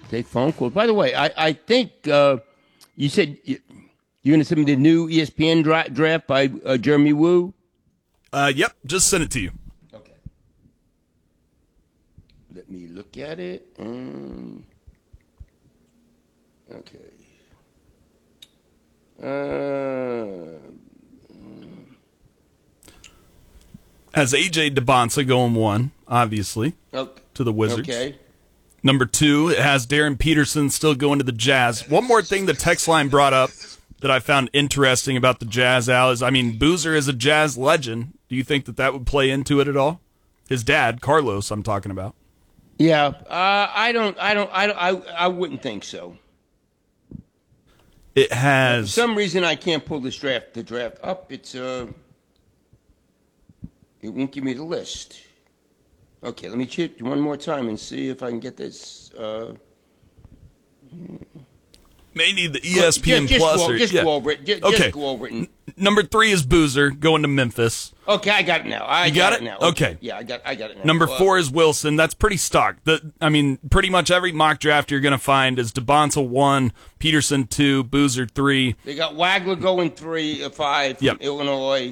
Take phone calls. By the way, I think you said you're going to send me the new ESPN draft by Jeremy Woo. Yep, just send it to you. Okay. Let me look at it. Okay. Has AJ DeBonsa going 1, obviously, to the Wizards. Okay. Number 2, it has Darren Peterson still going to the Jazz. One more thing the text line brought up that I found interesting about the Jazz, Al, is, Boozer is a Jazz legend. Do you think that would play into it at all? His dad, Carlos, I'm talking about. Yeah, I wouldn't think so. It has. For some reason, I can't pull the draft up. It won't give me the list. Okay, let me check one more time and see if I can get this. May need the ESPN just Plus. Just go over it. Just go over it. Number 3 is Boozer going to Memphis. Okay, I got it now. I got it now. Okay. Yeah, I got it now. Number 4 is Wilson. That's pretty stock. Pretty much every mock draft you're going to find is DeBonsa 1, Peterson 2, Boozer 3. They got Wagler going 5 from Illinois.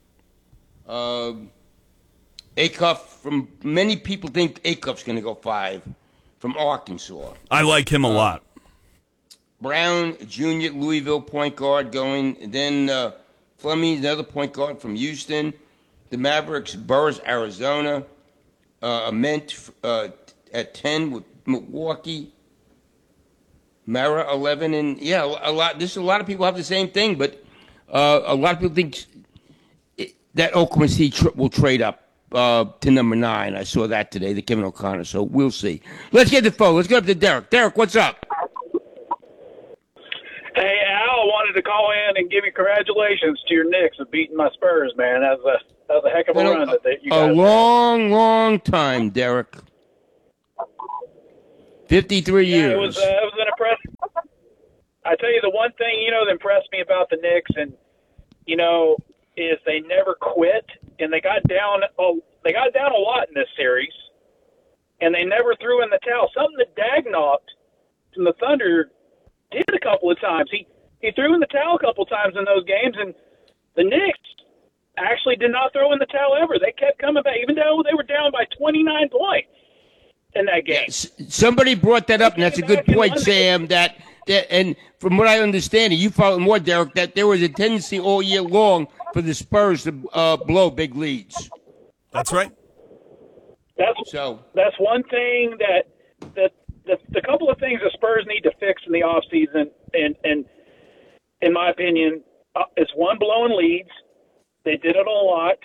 Acuff from many people think Acuff's going to go 5 from Arkansas. I like him a lot. Brown Jr., Louisville point guard going. And then Fleming, another point guard from Houston. The Mavericks, Burris, Arizona. Ament at 10 with Milwaukee. Mara 11, and a lot. A lot of people have the same thing, but a lot of people think that Oklahoma City will trade up to number 9. I saw that today, the Kevin O'Connor. So we'll see. Let's get the phone. Let's go up to Derek. Derek, what's up? Hey, Al, I wanted to call in and give you congratulations to your Knicks of beating my Spurs, man. That was a heck of a run that you guys had. Long time, Derek. 53 years. It was an impressive. I tell you, the one thing, that impressed me about the Knicks is they never quit, and they got down a lot in this series, and they never threw in the towel. Something that Daigneault from the Thunder did a couple of times. He threw in the towel a couple of times in those games, and the Knicks actually did not throw in the towel ever. They kept coming back, even though they were down by 29 points in that game. Somebody brought that up, and that's a good point, Sam, that and from what I understand, and you follow more, Derek, that there was a tendency all year long for the Spurs to blow big leads. That's right. That's one thing that the couple of things the Spurs need to fix in the offseason, and in my opinion, is one, blowing leads. They did it a lot.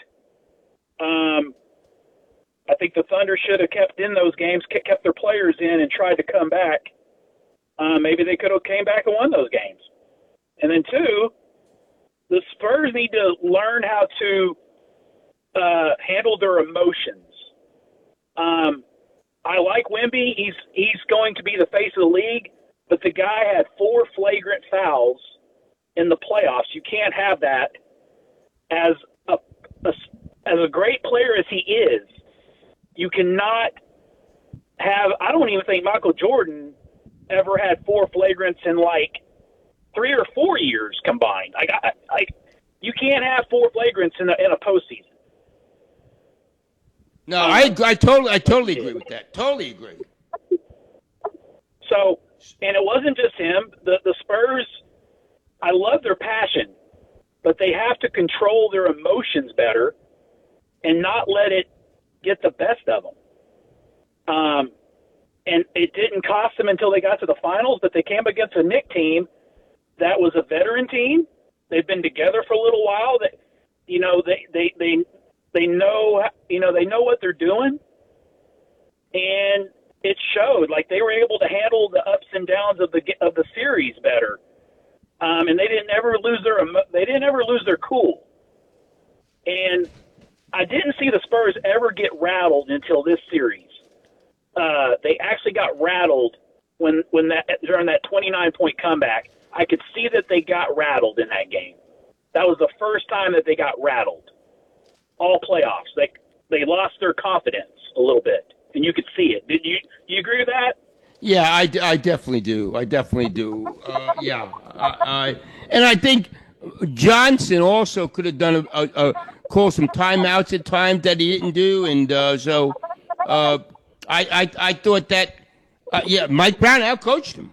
I think the Thunder should have kept in those games, kept their players in, and tried to come back. Maybe they could have came back and won those games. And then 2, the Spurs need to learn how to handle their emotions. I like Wemby. He's going to be the face of the league, but the guy had 4 flagrant fouls in the playoffs. You can't have that. As a great player as he is, you cannot have. I don't even think Michael Jordan ever had 4 flagrants in like 3 or 4 years combined. You can't have 4 flagrants in a postseason. No, I totally agree with that. Totally agree. So, and it wasn't just him. The Spurs, I love their passion, but they have to control their emotions better and not let it get the best of them. And it didn't cost them until they got to the finals, but they came against a Knicks team that was a veteran team. They've been together for a little while. They know what they're doing, and it showed. Like, they were able to handle the ups and downs of the series better, and they didn't ever lose their cool. And I didn't see the Spurs ever get rattled until this series. They actually got rattled when during that 29-point comeback. I could see that they got rattled in that game. That was the first time that they got rattled. All playoffs. They lost their confidence a little bit, and you could see it. You agree with that? Yeah, I definitely do. I definitely do. Yeah, and I think Johnson also could have done call some timeouts at times that he didn't do, and so I thought that yeah, Mike Brown outcoached him.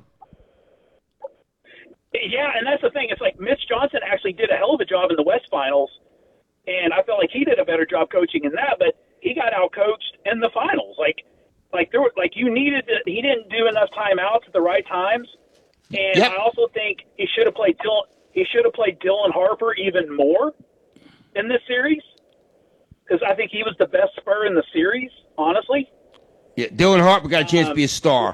Yeah, and that's the thing. It's like Mitch Johnson actually did a hell of a job in the West Finals, and I felt like he did a better job coaching in that, but he got outcoached in the finals. Like there were, like you needed to, he didn't do enough timeouts at the right times, and Yep. I also think he should have played Dylan Harper even more in this series because I think he was the best Spur in the series, honestly. Yeah, Dylan Harper got a chance to be a star.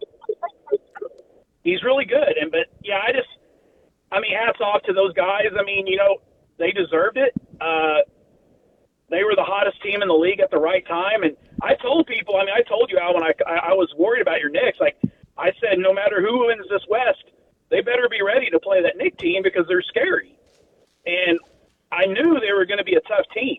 He's really good, but yeah, I mean, hats off to those guys. I mean, they deserved it. They were the hottest team in the league at the right time, and I told people. I mean, I told you, Al, when I was worried about your Knicks. Like I said, no matter who wins this West, they better be ready to play that Knicks team because they're scary. And I knew they were going to be a tough team.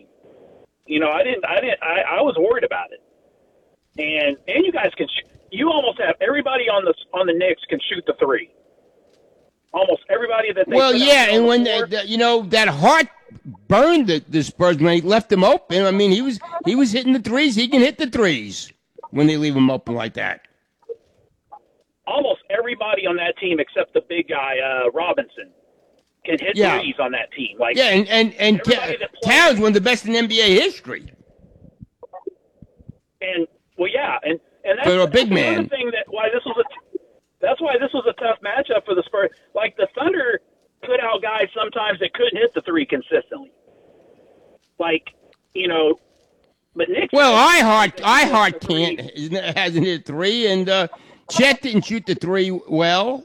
I was worried about it. And you guys can. You almost have everybody on the Knicks can shoot the three. Almost everybody that they Well, put out yeah, on and the when floor, that Hart burned the Spurs when he left them open. I mean, he was hitting the threes. He can hit the threes when they leave him open like that. almost everybody on that team except the big guy Robinson can hit Yeah. threes on that team. Like Yeah, and everybody that plays- Towns one of the best in NBA history. and well, yeah, and that's, For a big that's man. another thing that's why this was a tough matchup for the Spurs. Like the Thunder put out guys sometimes that couldn't hit the three consistently. Like but Nick. Well, I hasn't hit three, and Chet didn't shoot the three well.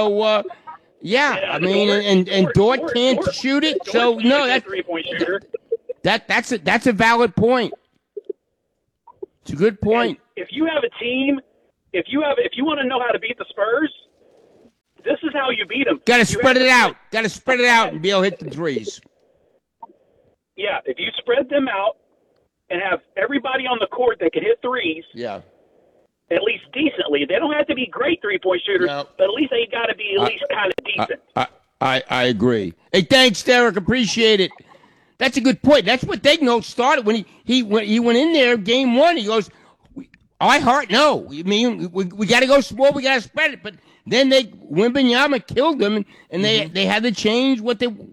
Yeah, I mean, and Dort can't shoot it. So no, that's 3-point shooter. that's a valid point. It's a good point. And if you have a team, if you want to know how to beat the Spurs, this is how you beat them. Got to spread it out. Got to spread it out and be able to hit the threes. Yeah, if you spread them out and have everybody on the court that can hit threes, Yeah. at least decently. They don't have to be great 3-point shooters, No. but at least they got to be at least kind of decent. I agree. Hey, thanks, Derek. Appreciate it. That's a good point. That's what Daigneault started when he went in there game one. He goes, "I heart no. I mean, we got to go small. We got to spread it." But then Wembanyama killed them, and they had to change what do.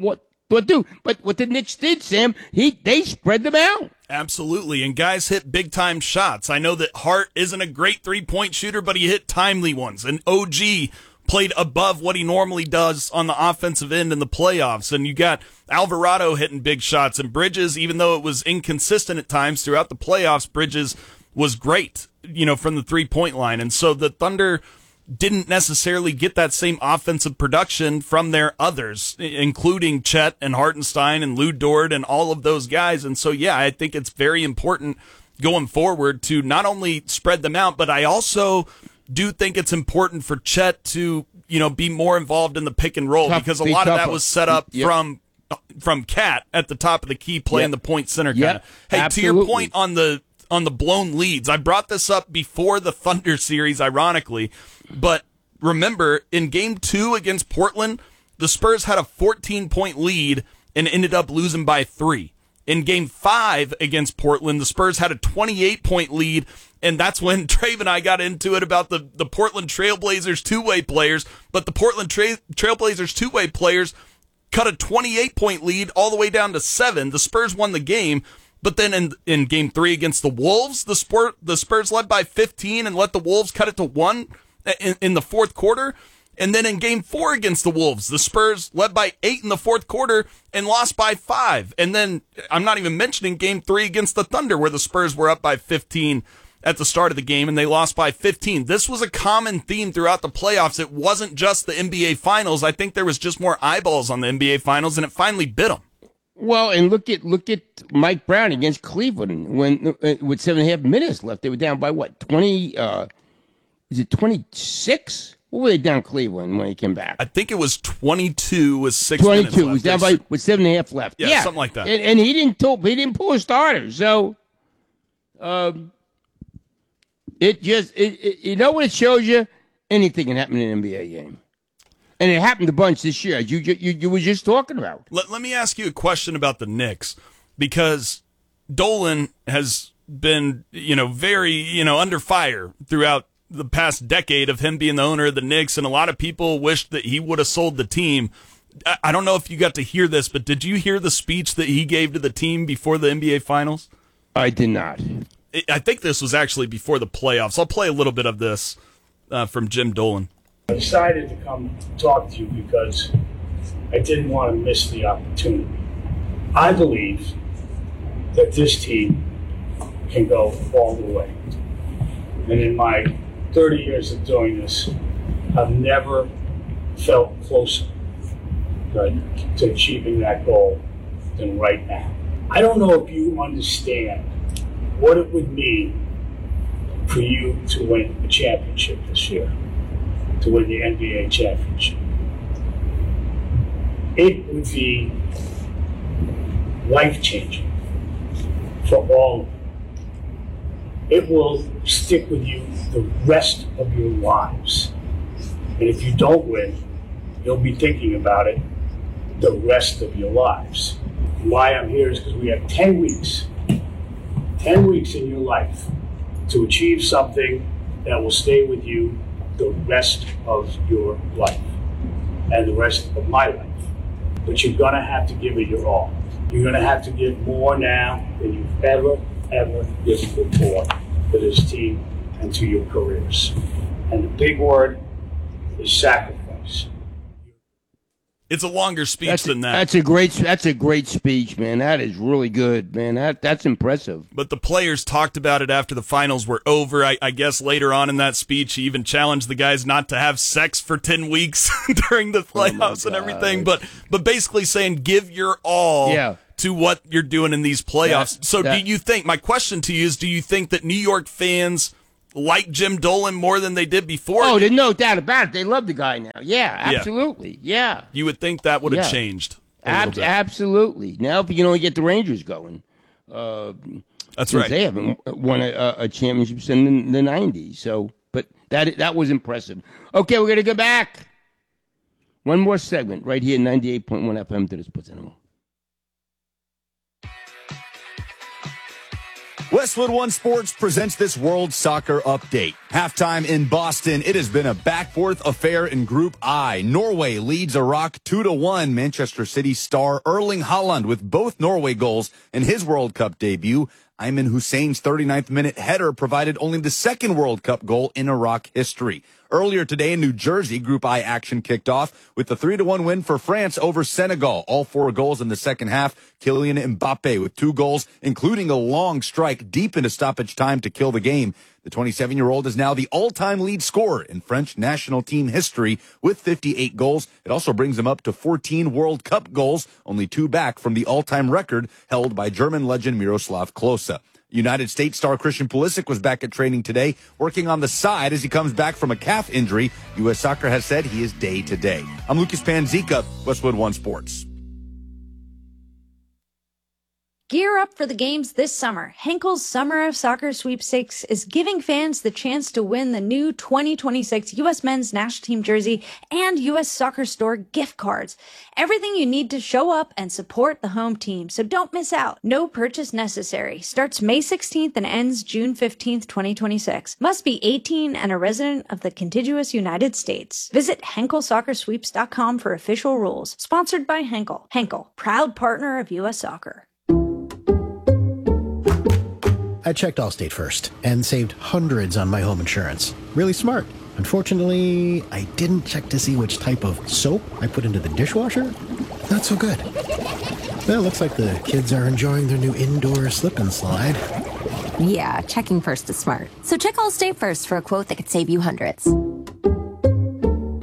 But what the Knicks did, Sam, they spread them out. Absolutely, and guys hit big-time shots. I know that Hart isn't a great three-point shooter, but he hit timely ones. And OG played above what he normally does on the offensive end in the playoffs. And you got Alvarado hitting big shots, and Bridges, even though it was inconsistent at times throughout the playoffs, Bridges was great, from the three-point line. And so the Thunder didn't necessarily get that same offensive production from their others, including Chet and Hartenstein and Lou Dort and all of those guys. And so, yeah, I think it's very important going forward to not only spread them out, but I also do think it's important for Chet to, be more involved in the pick and roll because a lot of that was set up from Cat at the top of the key playing the point center kind of. Hey, absolutely. to your point on the blown leads, I brought this up before the Thunder series, ironically, but remember in game 2 against Portland, the Spurs had a 14-point lead and ended up losing by 3. In game 5 against Portland, the Spurs had a 28-point lead, and that's when Trave and I got into it about the Portland Trailblazers two-way players, but the Portland Trailblazers two-way players cut a 28-point lead all the way down to 7. The Spurs won the game. But then in game 3 against the Wolves, the Spurs led by 15 and let the Wolves cut it to 1 in the fourth quarter. And then in game 4 against the Wolves, the Spurs led by 8 in the fourth quarter and lost by 5. And then I'm not even mentioning game 3 against the Thunder where the Spurs were up by 15 at the start of the game and they lost by 15. This was a common theme throughout the playoffs. It wasn't just the NBA Finals. I think there was just more eyeballs on the NBA Finals and it finally bit them. Well, and look at Mike Brown against Cleveland when with 7.5 minutes left. They were down by what, 20? Is it 26? What were they down Cleveland when he came back? I think it was 22 with 6 minutes left. 22. He was down by with 7.5 left. Yeah, something like that. And he didn't pull a starter. So, You know what it shows you? Anything can happen in an NBA game. And it happened a bunch this year, as you were just talking about. Let me ask you a question about the Knicks, because Dolan has been, very, under fire throughout the past decade of him being the owner of the Knicks, and a lot of people wished that he would have sold the team. I don't know if you got to hear this, but did you hear the speech that he gave to the team before the NBA Finals? I did not. I think this was actually before the playoffs. I'll play a little bit of this from Jim Dolan. I decided to come talk to you because I didn't want to miss the opportunity. I believe that this team can go all the way. And in my 30 years of doing this, I've never felt closer, right, to achieving that goal than right now. I don't know if you understand what it would mean for you to win a championship this year, to win the NBA championship. It would be life-changing for all of you. It will stick with you the rest of your lives. And if you don't win, you'll be thinking about it the rest of your lives. And why I'm here is because we have 10 weeks in your life to achieve something that will stay with you the rest of your life and the rest of my life. But you're going to have to give it your all. You're going to have to give more now than you've ever given before to this team and to your careers. And the big word is sacrifice. It's a longer speech than that. That's a great speech, man. That is really good, man. That's impressive. But the players talked about it after the finals were over. I guess later on in that speech, he even challenged the guys not to have sex for 10 weeks during the playoffs and everything. But basically saying, give your all to what you're doing in these playoffs. Do you think, my question to you is, do you think that New York fans like Jim Dolan more than they did before? Oh, there's no doubt about it. They love the guy now. Yeah, absolutely. Yeah. You would think that would have changed. Absolutely. Now, if you can only get the Rangers going. That's right. They haven't won a championship since the 90s. So, but that was impressive. Okay, we're going to go back. One more segment right here, 98.1 FM to the Sports Animal. Westwood One Sports presents this World Soccer Update. Halftime in Boston, it has been a back-forth affair in Group I. Norway leads Iraq 2-1. Manchester City star Erling Haaland with both Norway goals in his World Cup debut. Ayman Hussein's 39th minute header provided only the second World Cup goal in Iraq history. Earlier today in New Jersey, Group I action kicked off with the 3-1 win for France over Senegal. All 4 goals in the second half. Kylian Mbappe with 2 goals, including a long strike deep into stoppage time to kill the game. The 27-year-old is now the all-time lead scorer in French national team history with 58 goals. It also brings him up to 14 World Cup goals, only 2 back from the all-time record held by German legend Miroslav Klose. United States star Christian Pulisic was back at training today, working on the side as he comes back from a calf injury. U.S. Soccer has said he is day to day. I'm Lucas Panzica, Westwood One Sports. Gear up for the games this summer. Henkel's Summer of Soccer Sweepstakes is giving fans the chance to win the new 2026 U.S. Men's National Team jersey and U.S. Soccer Store gift cards. Everything you need to show up and support the home team, so don't miss out. No purchase necessary. Starts May 16th and ends June 15th, 2026. Must be 18 and a resident of the contiguous United States. Visit HenkelSoccerSweeps.com for official rules. Sponsored by Henkel. Henkel, proud partner of U.S. Soccer. I checked Allstate first and saved hundreds on my home insurance. Really smart. Unfortunately, I didn't check to see which type of soap I put into the dishwasher. Not so good. Well, looks like the kids are enjoying their new indoor slip and slide. Yeah, checking first is smart. So check Allstate first for a quote that could save you hundreds.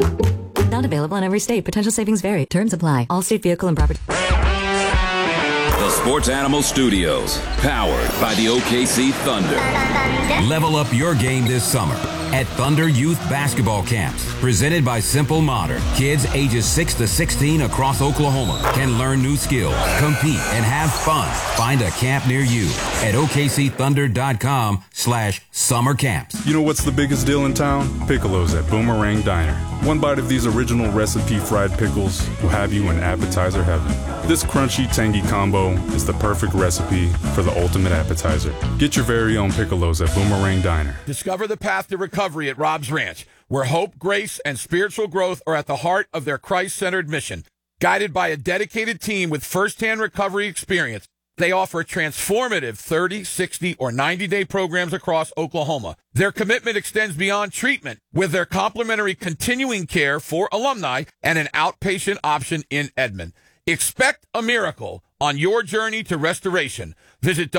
Not available in every state. Potential savings vary. Terms apply. Allstate Vehicle and Property. The Sports Animal Studios, powered by the OKC Thunder. Level up your game this summer at Thunder Youth Basketball Camps, presented by Simple Modern. Kids ages 6 to 16 across Oklahoma can learn new skills, compete, and have fun. Find a camp near you at OKCThunder.com/summer camps. You know what's the biggest deal in town? Piccolos at Boomerang Diner. One bite of these original recipe fried pickles will have you in appetizer heaven. This crunchy, tangy combo is the perfect recipe for the ultimate appetizer. Get your very own Piccolos at Boomerang Diner. Discover the path to recovery at Rob's Ranch, where hope, grace, and spiritual growth are at the heart of their Christ-centered mission. Guided by a dedicated team with firsthand recovery experience, they offer transformative 30, 60, or 90-day programs across Oklahoma. Their commitment extends beyond treatment with their complimentary continuing care for alumni and an outpatient option in Edmond. Expect a miracle on your journey to restoration. Visit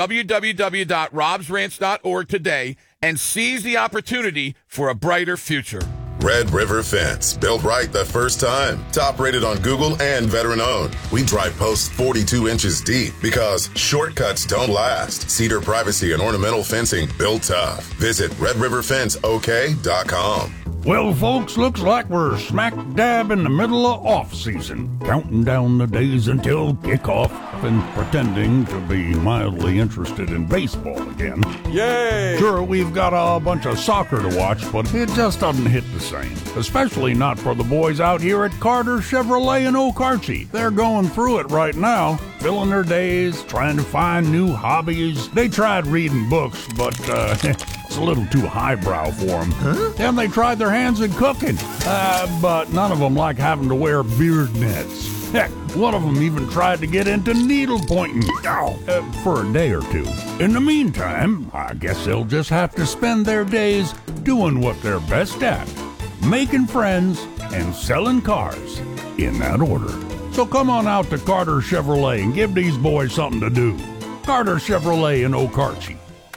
www.robsranch.org today and seize the opportunity for a brighter future. Red River Fence, built right the first time. Top rated on Google and veteran owned. We drive posts 42 inches deep because shortcuts don't last. Cedar privacy and ornamental fencing built tough. Visit redriverfenceok.com. Well, folks, looks like we're smack dab in the middle of off-season, counting down the days until kickoff and pretending to be mildly interested in baseball again. Yay! Sure, we've got a bunch of soccer to watch, but it just doesn't hit the same, especially not for the boys out here at Carter Chevrolet in Okarche. They're going through it right now, filling their days, trying to find new hobbies. They tried reading books, but it's a little too highbrow for them. Huh? Then they tried their hands in cooking, but none of them like having to wear beard nets. Heck, one of them even tried to get into needle pointing for a day or two. In the meantime, I guess they'll just have to spend their days doing what they're best at, making friends and selling cars, in that order. So come on out to Carter Chevrolet and give these boys something to do. Carter Chevrolet in Okarche.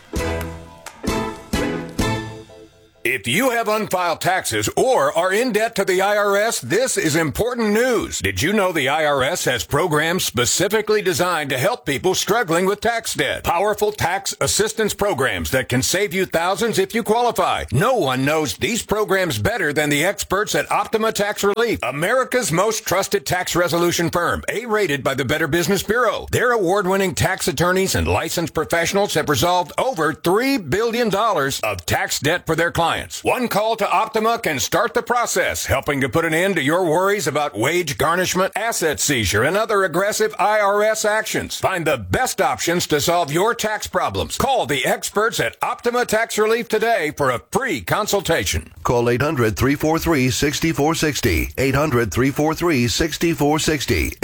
If you have unfiled taxes or are in debt to the IRS, this is important news. Did you know the IRS has programs specifically designed to help people struggling with tax debt? Powerful tax assistance programs that can save you thousands if you qualify. No one knows these programs better than the experts at Optima Tax Relief, America's most trusted tax resolution firm, A-rated by the Better Business Bureau. Their award-winning tax attorneys and licensed professionals have resolved over $3 billion of tax debt for their clients. One call to Optima can start the process, helping to put an end to your worries about wage garnishment, asset seizure, and other aggressive IRS actions. Find the best options to solve your tax problems. Call the experts at Optima Tax Relief today for a free consultation. Call 800-343-6460. 800-343-6460.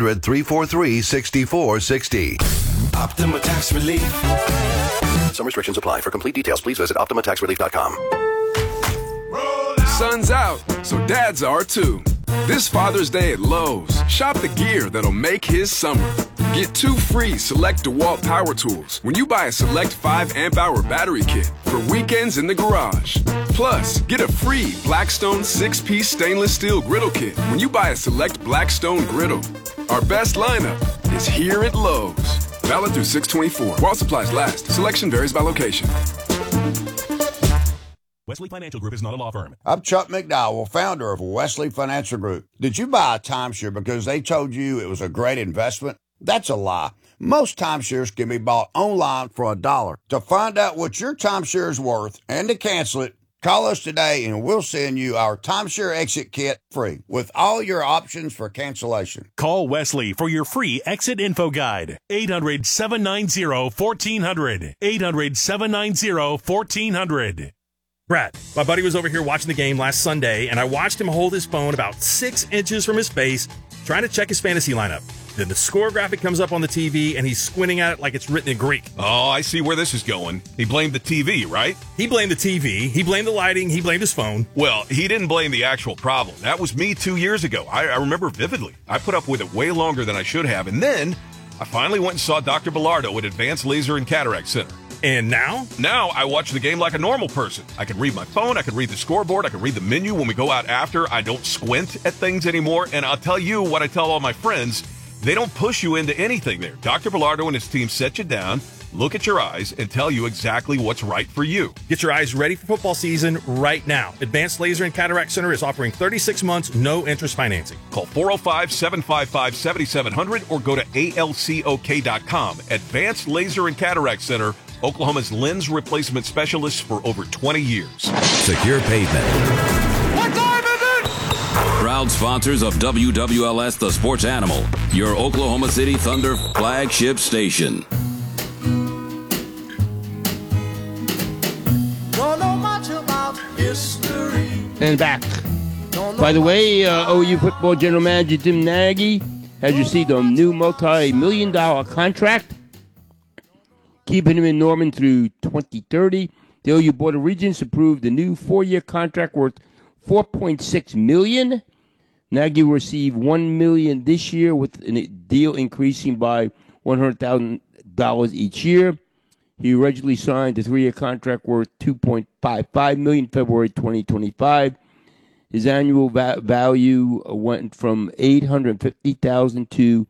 800-343-6460. Optima Tax Relief. Some restrictions apply. For complete details, please visit OptimaTaxRelief.com. Sun's out, so dads are too. This Father's Day at Lowe's, shop the gear that'll make his summer. Get 2 free Select DeWalt power tools when you buy a Select 5 amp-hour battery kit for weekends in the garage. Plus, get a free Blackstone 6-piece stainless steel griddle kit when you buy a Select Blackstone griddle. Our best lineup is here at Lowe's. Valid through 6/24. While supplies last. Selection varies by location. Wesley Financial Group is not a law firm. I'm Chuck McDowell, founder of Wesley Financial Group. Did you buy a timeshare because they told you it was a great investment? That's a lie. Most timeshares can be bought online for $1. To find out what your timeshare is worth and to cancel it, call us today and we'll send you our timeshare exit kit free with all your options for cancellation. Call Wesley for your free exit info guide. 800-790-1400. 800-790-1400. Brad, my buddy was over here watching the game last Sunday, and I watched him hold his phone about 6 inches from his face, trying to check his fantasy lineup. Then the score graphic comes up on the TV, and he's squinting at it like it's written in Greek. Oh, I see where this is going. He blamed the TV, right? He blamed the TV, he blamed the lighting, he blamed his phone. Well, he didn't blame the actual problem. That was me 2 years ago. I remember vividly. I put up with it way longer than I should have, and then I finally went and saw Dr. Bellardo at Advanced Laser and Cataract Center. And now? Now I watch the game like a normal person. I can read my phone, I can read the scoreboard, I can read the menu when we go out after. I don't squint at things anymore, and I'll tell you what I tell all my friends. They don't push you into anything there. Dr. Bilardo and his team set you down, look at your eyes, and tell you exactly what's right for you. Get your eyes ready for football season right now. Advanced Laser and Cataract Center is offering 36 months, no interest financing. Call 405-755-7700 or go to alcok.com. Advanced Laser and Cataract Center, Oklahoma's lens replacement specialists for over 20 years. Secure pavement. What time is it? Proud sponsors of WWLS The Sports Animal, your Oklahoma City Thunder flagship station. Don't know much about history. And back. By the way, OU football general manager Tim Nagy has received a new multi-million-dollar contract, keeping him in Norman through 2030. The OU Board of Regents approved a new 4-year contract worth $4.6 million. Nagy will receive $1 million this year, with a deal increasing by $100,000 each year. He originally signed a 3-year contract worth $2.55 million February 2025. His annual value went from $850,000 to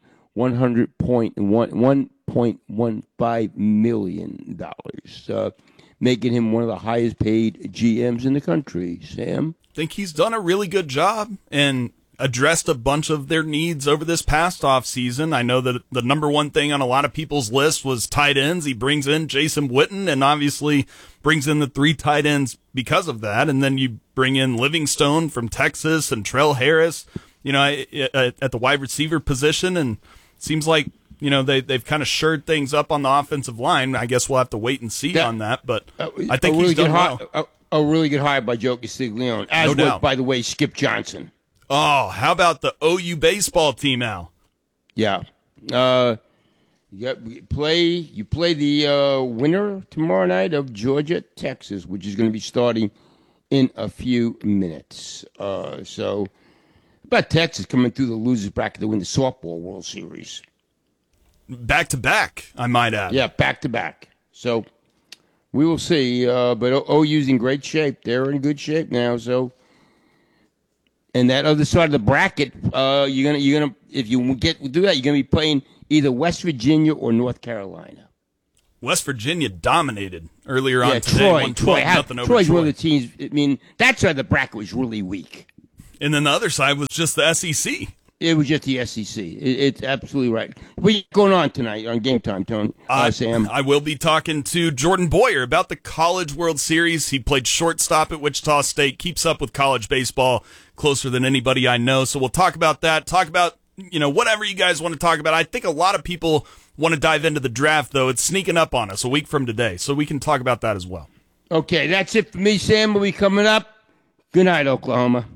$1.15 million, making him one of the highest paid GMs in the country. Sam? I think he's done a really good job and addressed a bunch of their needs over this past offseason. I know that the number one thing on a lot of people's list was tight ends. He brings in Jason Witten and obviously brings in the 3 tight ends because of that. And then you bring in Livingstone from Texas and Trell Harris, at the wide receiver position. And it seems like, they've kind of shored things up on the offensive line. I guess we'll have to wait and see on that. But I think he's done well. A really good hire by Joe Castiglione, as was, by the way, Skip Johnson. Oh, how about the OU baseball team, Al? Yeah. You play the winner tomorrow night of Georgia, Texas, which is going to be starting in a few minutes. So, about Texas coming through the losers bracket to win the softball World Series. Back-to-back, I might add. Yeah, back-to-back. So, we will see. But OU's in great shape. They're in good shape now. So, and that other side of the bracket, you're gonna if you do that, you're gonna be playing either West Virginia or North Carolina. West Virginia dominated earlier on today. Troy's one of the teams. I mean, that side of the bracket was really weak. And then the other side was just the SEC. It was just the SEC. It's absolutely right. What's going on tonight on Game Time, Tony? Sam? I will be talking to Jordan Boyer about the College World Series. He played shortstop at Wichita State, keeps up with college baseball closer than anybody I know. So we'll talk about that, talk about, whatever you guys want to talk about. I think a lot of people want to dive into the draft, though. It's sneaking up on us a week from today, so we can talk about that as well. Okay, that's it for me, Sam. We'll be coming up. Good night, Oklahoma.